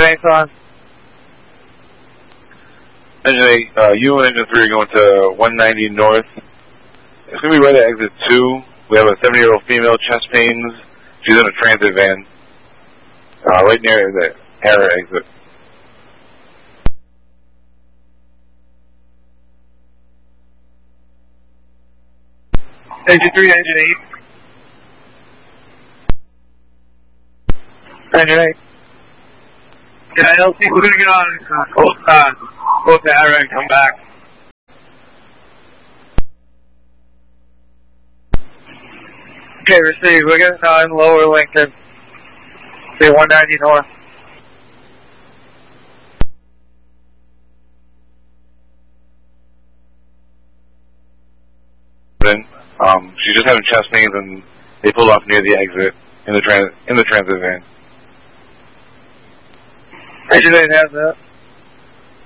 Engine 8's on. Engine 8, you and Engine 3 are going to 190 north. It's going to be right at exit 2. We have a 70-year-old female, chest pains. She's in a transit van. Right near the error exit. Engine 3, Engine 8. Engine 8. Yeah, LC, we're going to get on both the error and come back. Okay, receive. We're getting on lower Lincoln. Say 190 north. She's just having chest pains, and they pulled off near the exit in the transit van. Engine 8 has that.